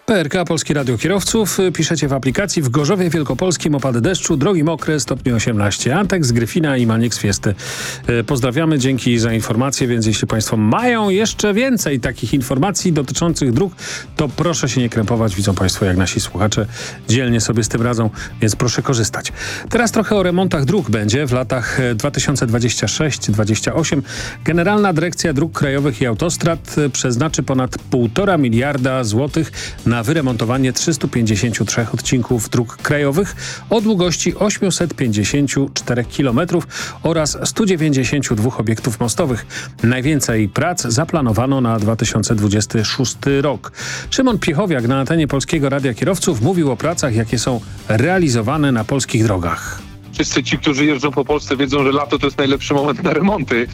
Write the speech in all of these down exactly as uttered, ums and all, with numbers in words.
P R K, Polskie Radio Kierowców. Piszecie w aplikacji: w Gorzowie Wielkopolskim opady deszczu, drogi mokre, stopni osiemnaście. Antek z Gryfina i Maniek z Fiesty. Pozdrawiamy, dzięki za informacje, więc jeśli Państwo mają jeszcze więcej takich informacji dotyczących dróg, to proszę się nie krępować. Widzą Państwo, jak nasi słuchacze dzielnie sobie z tym radzą, więc proszę korzystać. Teraz trochę o remontach dróg będzie. W latach dwa tysiące dwudziestym szóstym do dwudziestego ósmego Generalna Dyrekcja Dróg Krajowych i Autostrad przeznaczy ponad półtora miliarda złotych na wyremontowanie trzystu pięćdziesięciu trzech odcinków dróg krajowych o długości osiemset pięćdziesięciu czterech kilometrów oraz stu dziewięćdziesięciu dwóch obiektów mostowych. Najwięcej prac zaplanowano na dwa tysiące dwudziesty szósty rok. Szymon Piechowiak na antenie Polskiego Radia Kierowców mówił o pracach, jakie są realizowane na polskich drogach. Wszyscy ci, którzy jeżdżą po Polsce, wiedzą, że lato to jest najlepszy moment na remonty.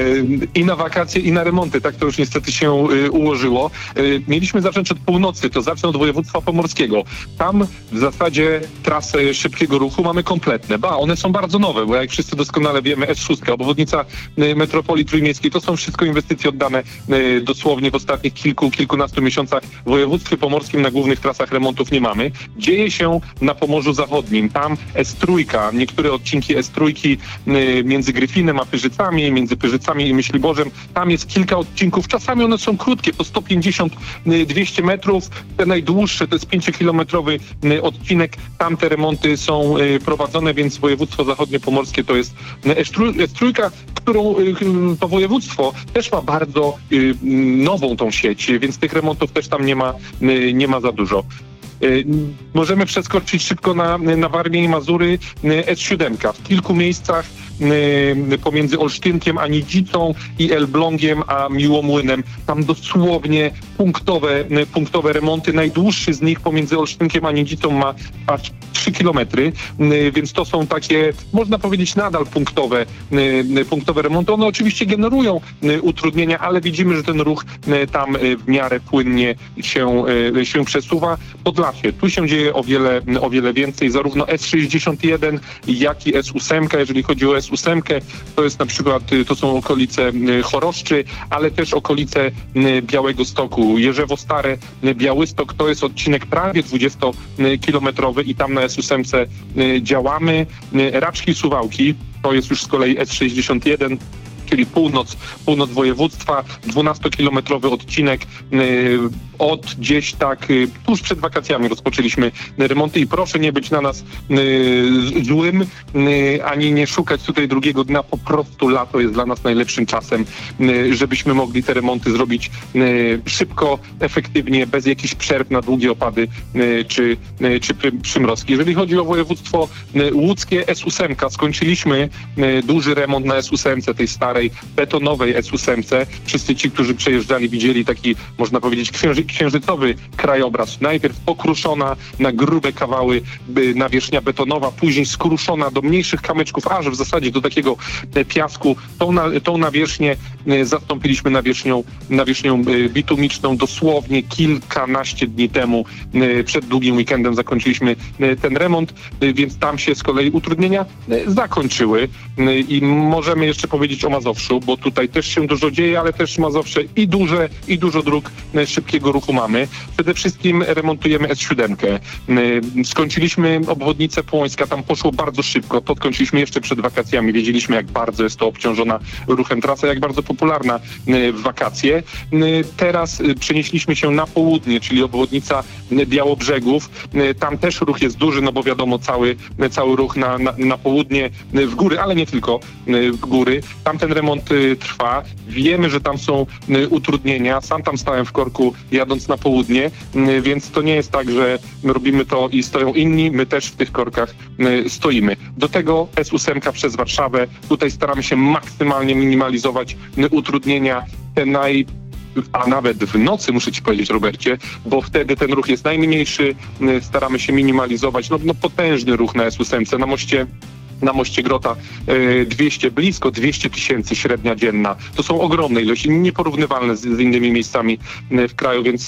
I na wakacje, i na remonty. Tak to już niestety się ułożyło. Mieliśmy zacząć od północy, to zacznę od województwa pomorskiego. Tam w zasadzie trasy szybkiego ruchu mamy kompletne. Ba, one są bardzo nowe, bo jak wszyscy doskonale wiemy, S sześć, obwodnica metropolii trójmiejskiej, to są wszystko inwestycje oddane dosłownie w ostatnich kilku, kilkunastu miesiącach. W województwie pomorskim na głównych trasach remontów nie mamy. Dzieje się na Pomorzu Zachodnim. Tam S trzy, niektóre odcinki S trzy między Gryfinem a Pyrzycami, między Pyrzycami i Myśliborzem. Tam jest kilka odcinków. Czasami one są krótkie, po sto pięćdziesiąt do dwustu metrów. Te najdłuższe to jest pięciokilometrowy odcinek. Tam te remonty są prowadzone, więc województwo zachodniopomorskie to jest S trzy, którą to województwo też ma bardzo nową tą sieć, więc tych remontów też tam nie ma, nie ma za dużo. Możemy przeskoczyć szybko na, na Warmię i Mazury. S siedem w kilku miejscach pomiędzy Olsztynkiem a Nidzicą i Elblągiem a Miłomłynem. Tam dosłownie punktowe, punktowe remonty. Najdłuższy z nich pomiędzy Olsztynkiem a Nidzicą ma aż trzy kilometry, więc to są takie, można powiedzieć, nadal punktowe, punktowe remonty. One oczywiście generują utrudnienia, ale widzimy, że ten ruch tam w miarę płynnie się, się przesuwa. Podlasie, tu się dzieje o wiele, o wiele więcej, zarówno S sześćdziesiąt jeden, jak i S osiem. Jeżeli chodzi o S osiem, to jest na przykład, to są okolice Choroszczy, ale też okolice Białegostoku. Jerzewo Stare, Białystok, to jest odcinek prawie dwudziestokilometrowy i tam na S osiem działamy. Raczki Suwałki, to jest już z kolei S sześćdziesiąt jeden, czyli północ, północ województwa, dwunastokilometrowy odcinek. Yy, od gdzieś tak yy, tuż przed wakacjami rozpoczęliśmy remonty i proszę nie być na nas yy, złym, yy, ani nie szukać tutaj drugiego dna. Po prostu lato jest dla nas najlepszym czasem, yy, żebyśmy mogli te remonty zrobić yy, szybko, efektywnie, bez jakichś przerw na długie opady yy, czy, yy, czy przymrozki. Jeżeli chodzi o województwo yy, łódzkie, S osiem, skończyliśmy yy, duży remont na S osiem, tej starej betonowej S osiem. Wszyscy ci, którzy przejeżdżali, widzieli taki, można powiedzieć, księży, księżycowy krajobraz. Najpierw pokruszona na grube kawały nawierzchnia betonowa, później skruszona do mniejszych kamyczków, aż w zasadzie do takiego piasku. Tą, na, tą nawierzchnię zastąpiliśmy nawierzchnią, nawierzchnią bitumiczną dosłownie kilkanaście dni temu. Przed długim weekendem zakończyliśmy ten remont, więc tam się z kolei utrudnienia zakończyły i możemy jeszcze powiedzieć o Mazowszu, bo tutaj też się dużo dzieje, ale też Mazowsze i duże, i dużo dróg szybkiego ruchu mamy. Przede wszystkim remontujemy S siedem. Skończyliśmy obwodnicę Płońska, tam poszło bardzo szybko. To skończyliśmy jeszcze przed wakacjami. Wiedzieliśmy, jak bardzo jest to obciążona ruchem trasa, jak bardzo popularna w wakacje. Teraz przenieśliśmy się na południe, czyli obwodnica Białobrzegów. Tam też ruch jest duży, no bo wiadomo, cały, cały ruch na, na, na południe, w góry, ale nie tylko w góry. Tam ten remont y, trwa. Wiemy, że tam są y, utrudnienia. Sam tam stałem w korku jadąc na południe, y, więc to nie jest tak, że my robimy to i stoją inni. My też w tych korkach y, stoimy. Do tego S osiem przez Warszawę. Tutaj staramy się maksymalnie minimalizować y, utrudnienia. Te naj a nawet w nocy, muszę ci powiedzieć, Robercie, bo wtedy ten ruch jest najmniejszy. Y, staramy się minimalizować. No, no potężny ruch na S osiem. Na moście Na moście Grota dwieście, blisko dwieście tysięcy średnia dzienna. To są ogromne ilości, nieporównywalne z, z innymi miejscami w kraju, więc